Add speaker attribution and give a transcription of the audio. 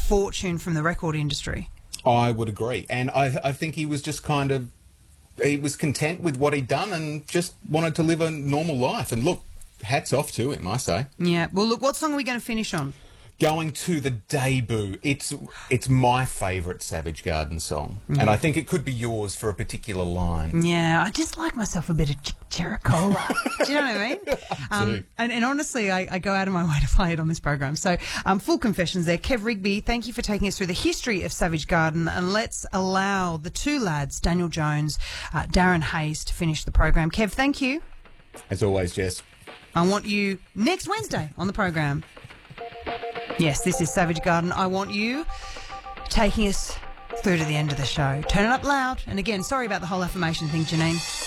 Speaker 1: fortune from the record industry.
Speaker 2: I would agree. And I think he was just kind of, he was content with what he'd done and just wanted to live a normal life. And look, hats off to him, I say.
Speaker 1: Yeah. Well, look, what song are we going to finish on?
Speaker 2: Going to the debut. It's my favourite Savage Garden song. And I think it could be yours for a particular line.
Speaker 1: Yeah, I just like myself a bit of Jericola. Do you know what I mean? And honestly, I go out of my way to play it on this program. So, full confessions there. Kev Rigby, thank you for taking us through the history of Savage Garden. And let's allow the two lads, Daniel Jones, Darren Hayes, to finish the program. Kev, thank you.
Speaker 2: As always, Jess.
Speaker 1: I want you next Wednesday on the program. Yes, this is Savage Garden. I want you taking us through to the end of the show. Turn it up loud. And again, sorry about the whole affirmation thing, Janine.